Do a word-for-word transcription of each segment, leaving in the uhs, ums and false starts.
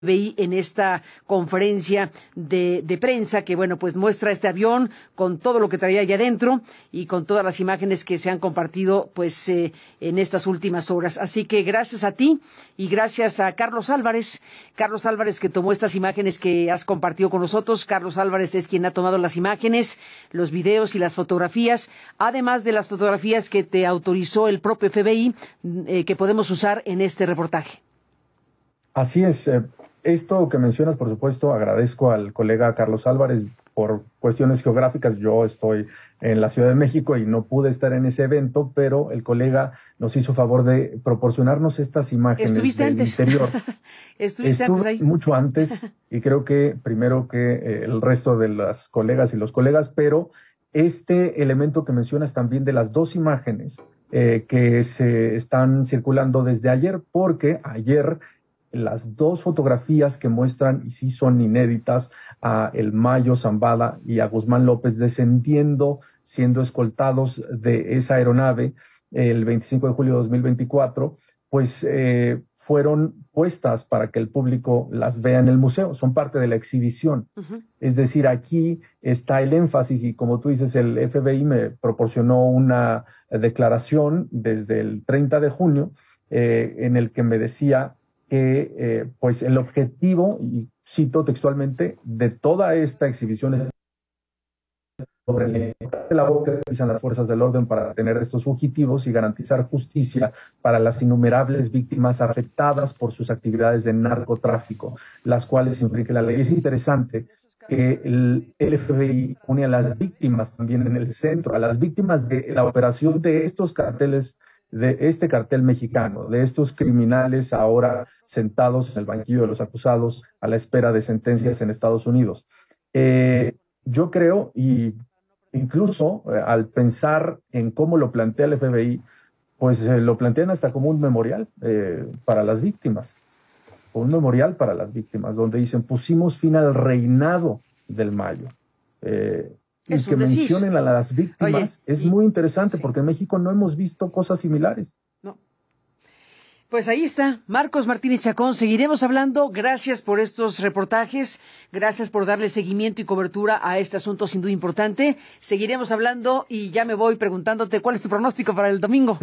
veí en esta conferencia de, de prensa que, bueno, pues muestra este avión con todo lo que traía allá adentro y con todas las imágenes que se han compartido, pues, eh, en estas últimas horas. Así que gracias a ti y gracias a Carlos Álvarez. Carlos Álvarez, que tomó estas imágenes que has compartido con nosotros. Carlos Álvarez es quien ha tomado las imágenes, los videos y las fotografías, además de las fotografías que te autorizó el propio F B I, eh, que podemos usar en este reportaje. Así es. Eh, esto que mencionas, por supuesto, agradezco al colega Carlos Álvarez por cuestiones geográficas. Yo estoy en la Ciudad de México y no pude estar en ese evento, pero el colega nos hizo favor de proporcionarnos estas imágenes ¿Estuviste del antes? interior. ¿Estuviste Estuve antes ahí? mucho antes y creo que primero que eh, el resto de las colegas y los colegas, pero este elemento que mencionas también de las dos imágenes eh, que se están circulando desde ayer, porque ayer las dos fotografías que muestran, y sí son inéditas, a El Mayo Zambada y a Guzmán López descendiendo, siendo escoltados de esa aeronave el veinticinco de julio de dos mil veinticuatro, pues eh, fueron puestas para que el público las vea en el museo, son parte de la exhibición. Uh-huh. Es decir, aquí está el énfasis y, como tú dices, el F B I me proporcionó una declaración desde el treinta de junio eh, en el que me decía que eh, pues el objetivo, y cito textualmente, de toda esta exhibición es sobre la labor que realizan las fuerzas del orden para detener estos fugitivos y garantizar justicia para las innumerables víctimas afectadas por sus actividades de narcotráfico, las cuales infringe la ley. Es interesante que el, el F B I pone a las víctimas también en el centro, a las víctimas de la operación de estos carteles, de este cartel mexicano, de estos criminales ahora sentados en el banquillo de los acusados a la espera de sentencias en Estados Unidos. Eh, yo creo, y incluso eh, al pensar en cómo lo plantea el F B I, pues eh, lo plantean hasta como un memorial eh, para las víctimas, un memorial para las víctimas, donde dicen, pusimos fin al reinado del Mayo. Eh, Y que mencionen a las víctimas. Oye, es y, muy interesante sí. Porque en México no hemos visto cosas similares. No. Pues ahí está, Marcos Martínez Chacón. Seguiremos hablando. Gracias por estos reportajes. Gracias por darle seguimiento y cobertura a este asunto sin duda importante. Seguiremos hablando y ya me voy preguntándote cuál es tu pronóstico para el domingo.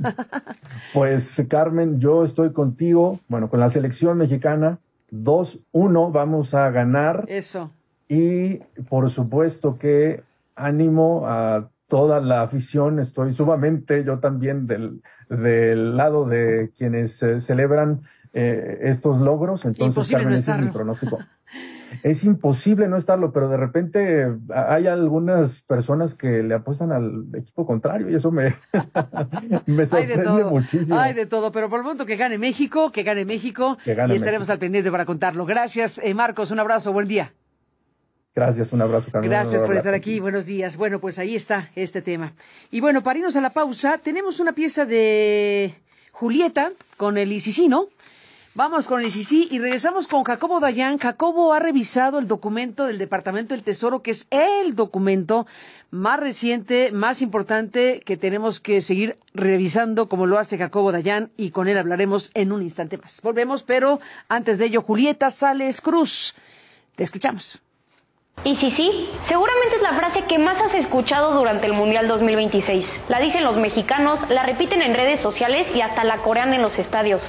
Pues, Carmen, yo estoy contigo. Bueno, con la selección mexicana, dos uno vamos a ganar. Eso. Y por supuesto que ánimo a toda la afición. Estoy sumamente, yo también, del, del lado de quienes eh, celebran eh, estos logros. Entonces, imposible Carmen, no ese estarlo. es mi pronóstico. Es imposible no estarlo, pero de repente hay algunas personas que le apuestan al equipo contrario y eso me, me sorprende muchísimo. Hay de todo, pero por el momento que gane México, que gane México, que gane y estaremos México. al pendiente para contarlo. Gracias, eh, Marcos, un abrazo, buen día. Gracias, un abrazo, Carmen. Gracias por estar aquí, buenos días. Bueno, pues ahí está este tema. Y bueno, para irnos a la pausa, tenemos una pieza de Julieta con el Isisí, ¿no? Vamos con el Isisí y regresamos con Jacobo Dayan. Jacobo ha revisado el documento del Departamento del Tesoro, que es el documento más reciente, más importante que tenemos que seguir revisando, como lo hace Jacobo Dayan, y con él hablaremos en un instante más. Volvemos, pero antes de ello, Julieta Sales Cruz. Te escuchamos. Y sí, sí, seguramente es la frase que más has escuchado durante el Mundial dos mil veintiséis. La dicen los mexicanos, la repiten en redes sociales y hasta la corean en los estadios.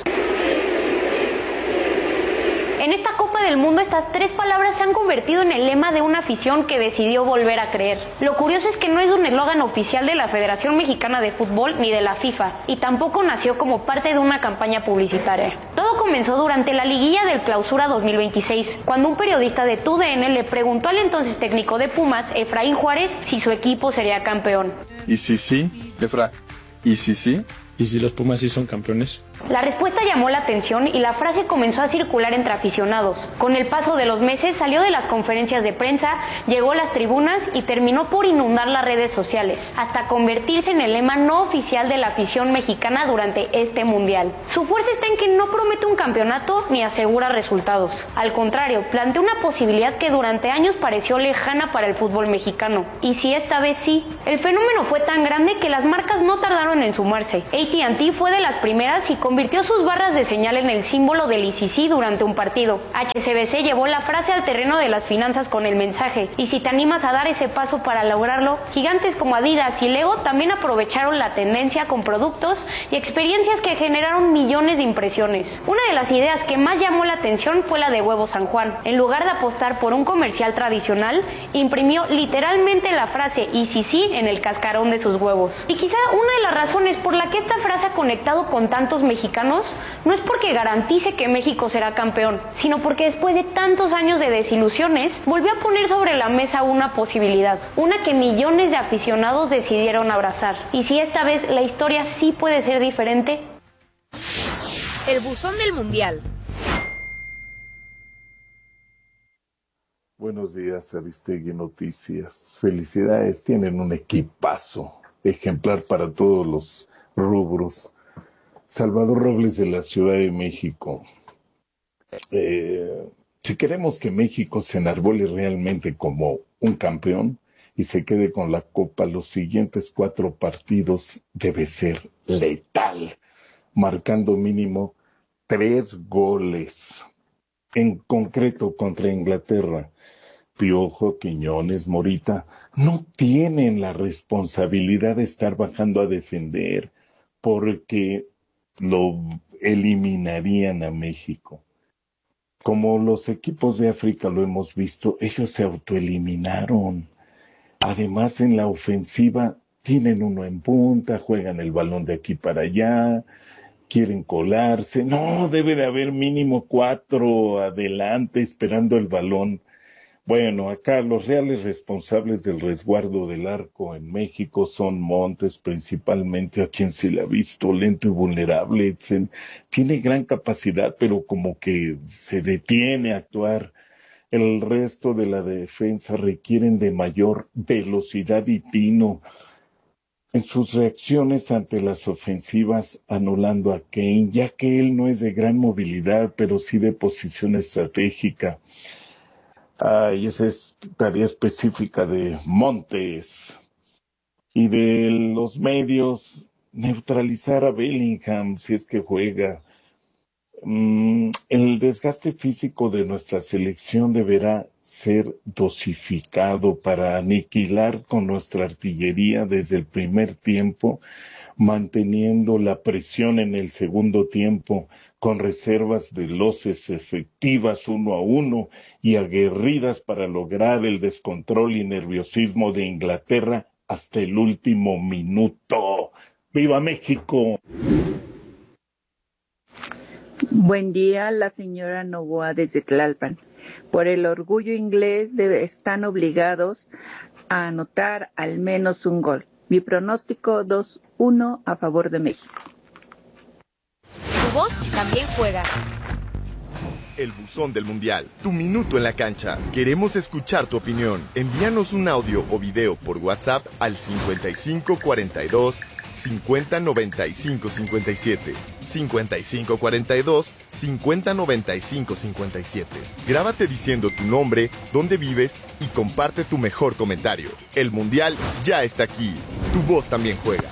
En esta Copa del Mundo, estas tres palabras se han convertido en el lema de una afición que decidió volver a creer. Lo curioso es que no es un eslogan oficial de la Federación Mexicana de Fútbol ni de la FIFA, y tampoco nació como parte de una campaña publicitaria. Todo comenzó durante la liguilla del Clausura dos mil veintiséis, cuando un periodista de T U D N le preguntó al entonces técnico de Pumas, Efraín Juárez, si su equipo sería campeón. ¿Y si sí, Efra? ¿Y si sí? ¿Y si los Pumas sí son campeones? La respuesta llamó la atención y la frase comenzó a circular entre aficionados. Con el paso de los meses salió de las conferencias de prensa, llegó a las tribunas y terminó por inundar las redes sociales, hasta convertirse en el lema no oficial de la afición mexicana durante este mundial. Su fuerza está en que no promete un campeonato ni asegura resultados. Al contrario, plantea una posibilidad que durante años pareció lejana para el fútbol mexicano. Y si esta vez sí, el fenómeno fue tan grande que las marcas no tardaron en sumarse. A T and T fue de las primeras y comenzó convirtió sus barras de señal en el símbolo del I C C durante un partido. H S B C llevó la frase al terreno de las finanzas con el mensaje: y si te animas a dar ese paso para lograrlo, gigantes como Adidas y Lego también aprovecharon la tendencia con productos y experiencias que generaron millones de impresiones. Una de las ideas que más llamó la atención fue la de Huevo San Juan. En lugar de apostar por un comercial tradicional, imprimió literalmente la frase I C C en el cascarón de sus huevos. Y quizá una de las razones por la que esta frase ha conectado con tantos mexicanos no es porque garantice que México será campeón, sino porque después de tantos años de desilusiones, volvió a poner sobre la mesa una posibilidad, una que millones de aficionados decidieron abrazar. Y si esta vez la historia sí puede ser diferente. El buzón del Mundial. Buenos días, Aristegui Noticias. Felicidades, tienen un equipazo ejemplar para todos los rubros. Salvador Robles, de la Ciudad de México. Eh, si queremos que México se enarbole realmente como un campeón y se quede con la copa, los siguientes cuatro partidos debe ser letal, marcando mínimo tres goles. En concreto contra Inglaterra, Piojo, Quiñones, Morita no tienen la responsabilidad de estar bajando a defender, porque lo eliminarían a México. Como los equipos de África lo hemos visto, ellos se autoeliminaron. Además, en la ofensiva tienen uno en punta, juegan el balón de aquí para allá, quieren colarse. No, debe de haber mínimo cuatro adelante esperando el balón. Bueno, acá los reales responsables del resguardo del arco en México son Montes, principalmente, a quien se le ha visto lento y vulnerable. Tiene gran capacidad, pero como que se detiene a actuar. El resto de la defensa requieren de mayor velocidad y tino en sus reacciones ante las ofensivas, anulando a Kane, ya que él no es de gran movilidad, pero sí de posición estratégica. Ah, y esa es tarea específica de Montes. Y de los medios, neutralizar a Bellingham si es que juega. Mm, el desgaste físico de nuestra selección deberá ser dosificado para aniquilar con nuestra artillería desde el primer tiempo, manteniendo la presión en el segundo tiempo, con reservas veloces, efectivas uno a uno y aguerridas para lograr el descontrol y nerviosismo de Inglaterra hasta el último minuto. ¡Viva México! Buen día, la señora Novoa desde Tlalpan. Por el orgullo inglés debe, están obligados a anotar al menos un gol. Mi pronóstico dos uno a favor de México. Tu voz también juega. El buzón del Mundial, tu minuto en la cancha. Queremos escuchar tu opinión. Envíanos un audio o video por WhatsApp al cincuenta y cinco cuarenta y dos cincuenta noventa y cinco cincuenta y siete. cincuenta y cinco cuarenta y dos cincuenta noventa y cinco cincuenta y siete. Grábate diciendo tu nombre, dónde vives y comparte tu mejor comentario. El Mundial ya está aquí. Tu voz también juega.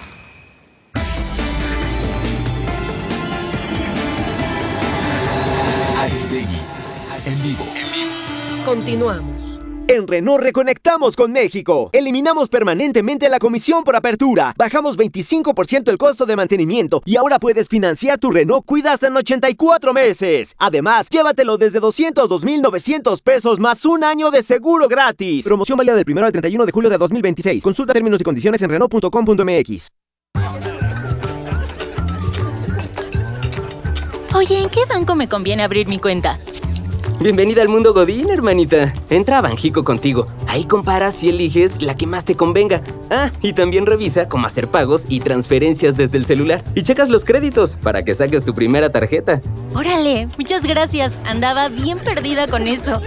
Aristegui, en vivo. Continuamos. En Renault reconectamos con México. Eliminamos permanentemente la comisión por apertura. Bajamos veinticinco por ciento el costo de mantenimiento y ahora puedes financiar tu Renault Cuida hasta en ochenta y cuatro meses. Además, llévatelo desde doscientos dos mil novecientos pesos más un año de seguro gratis. Promoción válida del primero al treinta y uno de julio de dos mil veintiséis. Consulta términos y condiciones en renault punto com punto m x. Oye, ¿en qué banco me conviene abrir mi cuenta? Bienvenida al mundo Godín, hermanita. Entra a Banjico contigo. Ahí comparas y eliges la que más te convenga. Ah, y también revisa cómo hacer pagos y transferencias desde el celular. Y checas los créditos para que saques tu primera tarjeta. Órale, muchas gracias. Andaba bien perdida con eso.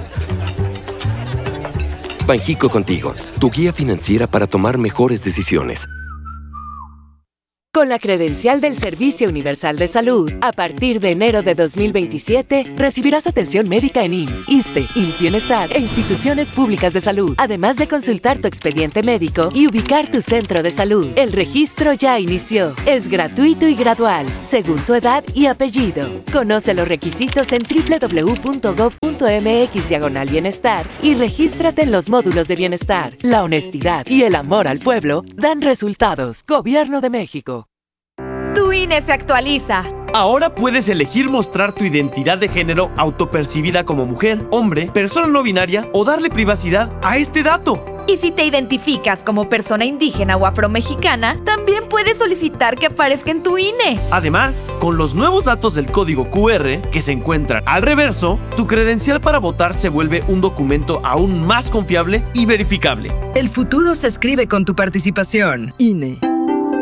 Banjico contigo, tu guía financiera para tomar mejores decisiones. Con la credencial del Servicio Universal de Salud, a partir de enero de dos mil veintisiete, recibirás atención médica en I M S S, ISSSTE, I M S S Bienestar e instituciones públicas de salud, además de consultar tu expediente médico y ubicar tu centro de salud. El registro ya inició. Es gratuito y gradual, según tu edad y apellido. Conoce los requisitos en doble u doble u doble u punto gob punto eme equis diagonal bienestar y regístrate en los módulos de bienestar. La honestidad y el amor al pueblo dan resultados. Gobierno de México. Tu I N E se actualiza. Ahora puedes elegir mostrar tu identidad de género autopercibida como mujer, hombre, persona no binaria o darle privacidad a este dato. Y si te identificas como persona indígena o afromexicana, también puedes solicitar que aparezca en tu I N E. Además, con los nuevos datos del código cu erre que se encuentran al reverso, tu credencial para votar se vuelve un documento aún más confiable y verificable. El futuro se escribe con tu participación. I N E.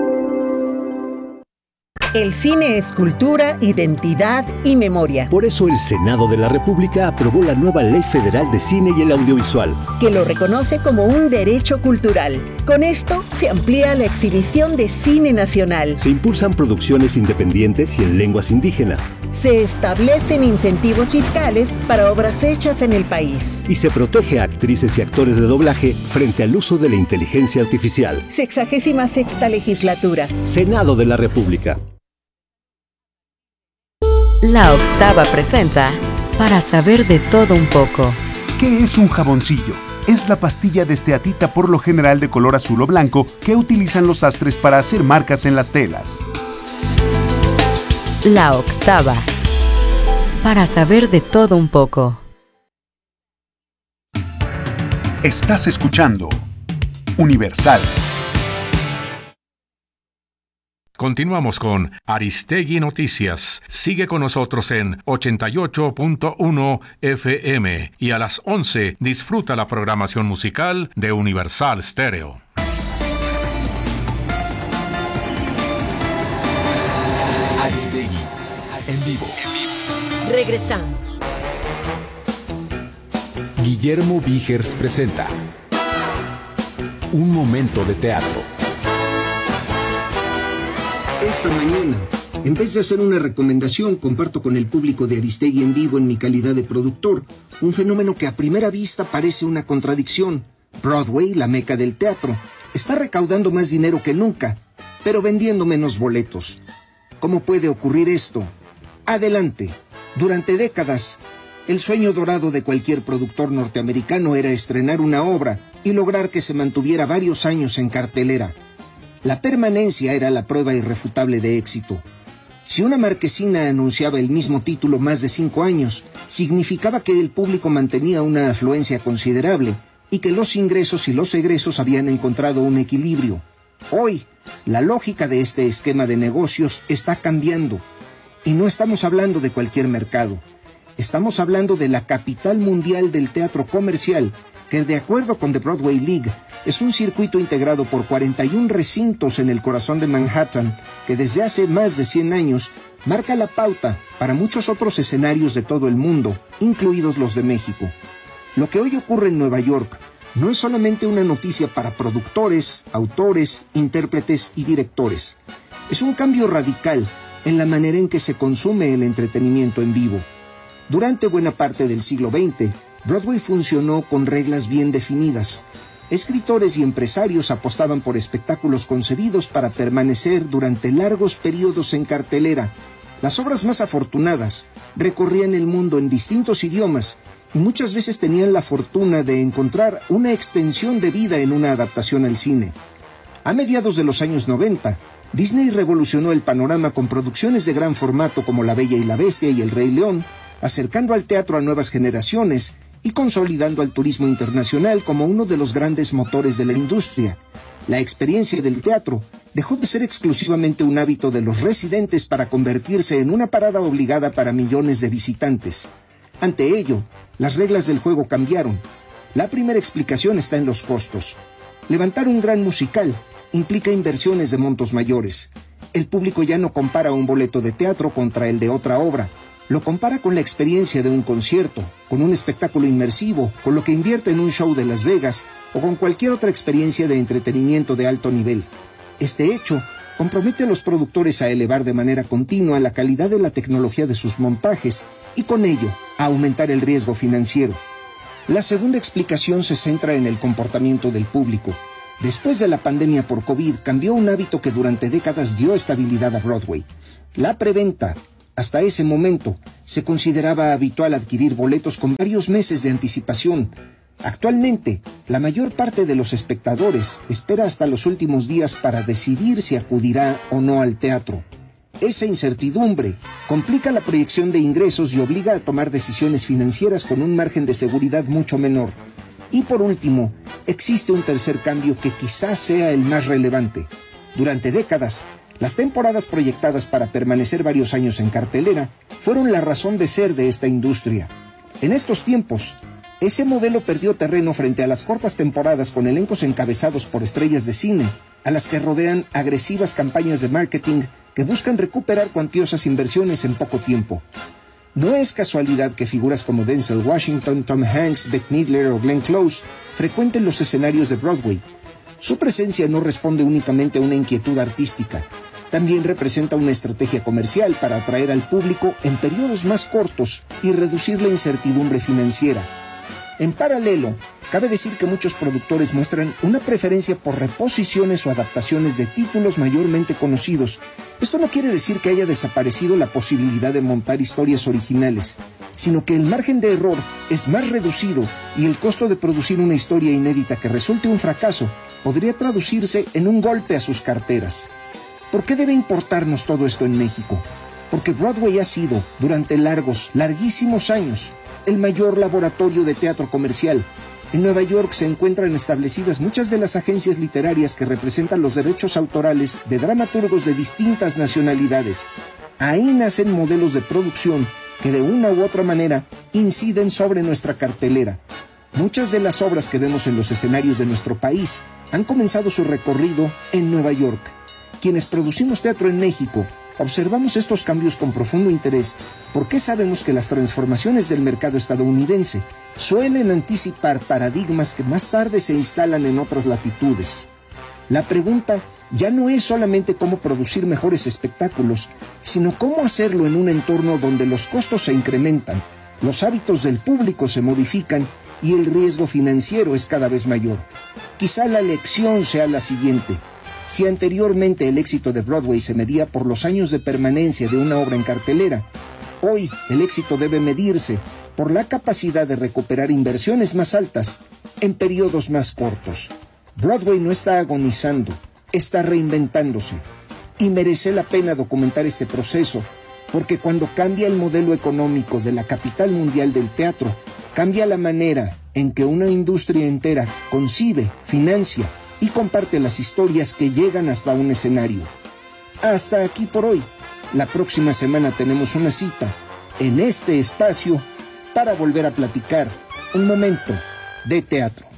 El cine es cultura, identidad y memoria. Por eso el Senado de la República aprobó la nueva Ley Federal de Cine y el Audiovisual, que lo reconoce como un derecho cultural. Con esto se amplía la exhibición de cine nacional. Se impulsan producciones independientes y en lenguas indígenas. Se establecen incentivos fiscales para obras hechas en el país. Y se protege a actrices y actores de doblaje frente al uso de la inteligencia artificial. Sexagésima sexta legislatura. Senado de la República. La Octava presenta Para saber de todo un poco. ¿Qué es un jaboncillo? Es la pastilla de esteatita, por lo general de color azul o blanco, que utilizan los sastres para hacer marcas en las telas. La Octava. Para saber de todo un poco. Estás escuchando Universal. Continuamos con Aristegui Noticias. Sigue con nosotros en ochenta y ocho punto uno F M y a las once disfruta la programación musical de Universal Stereo. Aristegui en vivo. Regresamos. Guillermo Vigers presenta Un momento de teatro. Esta mañana, en vez de hacer una recomendación, comparto con el público de Aristegui en vivo en mi calidad de productor un fenómeno que a primera vista parece una contradicción. Broadway, la meca del teatro, está recaudando más dinero que nunca, pero vendiendo menos boletos. ¿Cómo puede ocurrir esto? Adelante. Durante décadas, el sueño dorado de cualquier productor norteamericano era estrenar una obra y lograr que se mantuviera varios años en cartelera. La permanencia era la prueba irrefutable de éxito. Si una marquesina anunciaba el mismo título más de cinco años, significaba que el público mantenía una afluencia considerable y que los ingresos y los egresos habían encontrado un equilibrio. Hoy, la lógica de este esquema de negocios está cambiando. Y no estamos hablando de cualquier mercado. Estamos hablando de la capital mundial del teatro comercial, que de acuerdo con The Broadway League, es un circuito integrado por cuarenta y un recintos en el corazón de Manhattan, que desde hace más de cien años marca la pauta para muchos otros escenarios de todo el mundo, incluidos los de México. Lo que hoy ocurre en Nueva York no es solamente una noticia para productores, autores, intérpretes y directores. Es un cambio radical en la manera en que se consume el entretenimiento en vivo. Durante buena parte del siglo veinte, Broadway funcionó con reglas bien definidas. Escritores y empresarios apostaban por espectáculos concebidos para permanecer durante largos periodos en cartelera. Las obras más afortunadas recorrían el mundo en distintos idiomas y muchas veces tenían la fortuna de encontrar una extensión de vida en una adaptación al cine. A mediados de los años noventa, Disney revolucionó el panorama con producciones de gran formato como La Bella y la Bestia y El Rey León, acercando al teatro a nuevas generaciones y consolidando al turismo internacional como uno de los grandes motores de la industria. La experiencia del teatro dejó de ser exclusivamente un hábito de los residentes para convertirse en una parada obligada para millones de visitantes. Ante ello, las reglas del juego cambiaron. La primera explicación está en los costos. Levantar un gran musical implica inversiones de montos mayores. El público ya no compara un boleto de teatro contra el de otra obra. Lo compara con la experiencia de un concierto, con un espectáculo inmersivo, con lo que invierte en un show de Las Vegas o con cualquier otra experiencia de entretenimiento de alto nivel. Este hecho compromete a los productores a elevar de manera continua la calidad de la tecnología de sus montajes y con ello a aumentar el riesgo financiero. La segunda explicación se centra en el comportamiento del público. Después de la pandemia por COVID, cambió un hábito que durante décadas dio estabilidad a Broadway: la preventa. Hasta ese momento, se consideraba habitual adquirir boletos con varios meses de anticipación. Actualmente, la mayor parte de los espectadores espera hasta los últimos días para decidir si acudirá o no al teatro. Esa incertidumbre complica la proyección de ingresos y obliga a tomar decisiones financieras con un margen de seguridad mucho menor. Y por último, existe un tercer cambio que quizás sea el más relevante. Durante décadas, las temporadas proyectadas para permanecer varios años en cartelera fueron la razón de ser de esta industria. En estos tiempos, ese modelo perdió terreno frente a las cortas temporadas con elencos encabezados por estrellas de cine, a las que rodean agresivas campañas de marketing que buscan recuperar cuantiosas inversiones en poco tiempo. No es casualidad que figuras como Denzel Washington, Tom Hanks, Bette Midler o Glenn Close frecuenten los escenarios de Broadway. Su presencia no responde únicamente a una inquietud artística, también representa una estrategia comercial para atraer al público en periodos más cortos y reducir la incertidumbre financiera. En paralelo, cabe decir que muchos productores muestran una preferencia por reposiciones o adaptaciones de títulos mayormente conocidos. Esto no quiere decir que haya desaparecido la posibilidad de montar historias originales, sino que el margen de error es más reducido y el costo de producir una historia inédita que resulte un fracaso podría traducirse en un golpe a sus carteras. ¿Por qué debe importarnos todo esto en México? Porque Broadway ha sido, durante largos, larguísimos años, el mayor laboratorio de teatro comercial. En Nueva York se encuentran establecidas muchas de las agencias literarias que representan los derechos autorales de dramaturgos de distintas nacionalidades. Ahí nacen modelos de producción que de una u otra manera inciden sobre nuestra cartelera. Muchas de las obras que vemos en los escenarios de nuestro país han comenzado su recorrido en Nueva York. Quienes producimos teatro en México observamos estos cambios con profundo interés porque sabemos que las transformaciones del mercado estadounidense suelen anticipar paradigmas que más tarde se instalan en otras latitudes. La pregunta ya no es solamente cómo producir mejores espectáculos, sino cómo hacerlo en un entorno donde los costos se incrementan, los hábitos del público se modifican y el riesgo financiero es cada vez mayor. Quizá la lección sea la siguiente: si anteriormente el éxito de Broadway se medía por los años de permanencia de una obra en cartelera, hoy el éxito debe medirse por la capacidad de recuperar inversiones más altas en periodos más cortos. Broadway no está agonizando, está reinventándose. Y merece la pena documentar este proceso, porque cuando cambia el modelo económico de la capital mundial del teatro, cambia la manera en que una industria entera concibe, financia y comparte las historias que llegan hasta un escenario. Hasta aquí por hoy. La próxima semana tenemos una cita en este espacio para volver a platicar un momento de teatro.